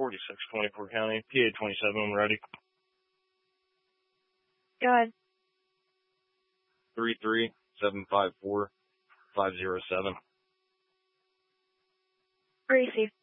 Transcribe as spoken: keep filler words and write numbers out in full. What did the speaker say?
forty-six twenty-four County, P A twenty-seven, I'm ready. Go ahead. three three seven five four five zero seven. Receive.